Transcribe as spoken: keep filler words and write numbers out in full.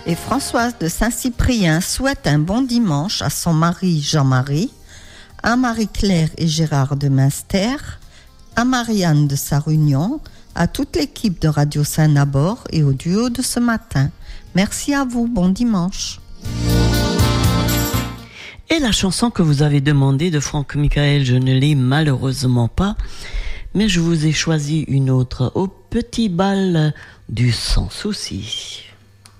Et Françoise de Saint-Cyprien souhaite un bon dimanche à son mari Jean-Marie, à Marie-Claire et Gérard de Münster, à Marianne de Sarunion, à toute l'équipe de Radio Saint-Nabor et au duo de ce matin. Merci à vous, bon dimanche. Et la chanson que vous avez demandée de Franck Michael, je ne l'ai malheureusement pas, mais je vous ai choisi une autre, Au petit bal du Sans Souci.